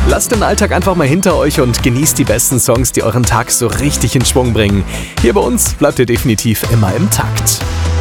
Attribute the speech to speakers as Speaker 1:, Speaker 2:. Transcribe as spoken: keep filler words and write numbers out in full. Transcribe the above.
Speaker 1: Lasst den Alltag einfach mal hinter euch und genießt die besten Songs, die euren Tag so richtig in Schwung bringen. Hier bei uns bleibt ihr definitiv immer im Takt.